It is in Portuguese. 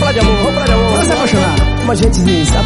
falar de amor, vamos falar de amor. Vamos se apaixonar. Como a gente diz,